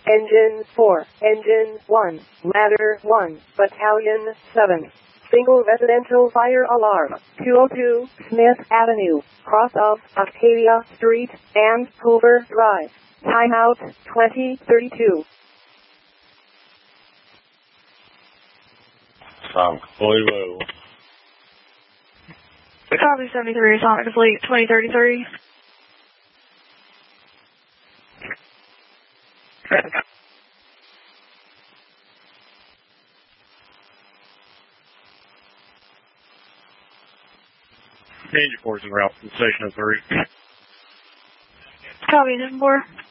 Engine 4, Engine 1, Ladder 1, Battalion 7. Single residential fire alarm, 202 Smith Avenue, cross of Octavia Street and Hoover Drive. Timeout 2032. Sound fully low. Copy 73, Atomic Fleet 2033. Danger force en route from Station 03. Copy 74.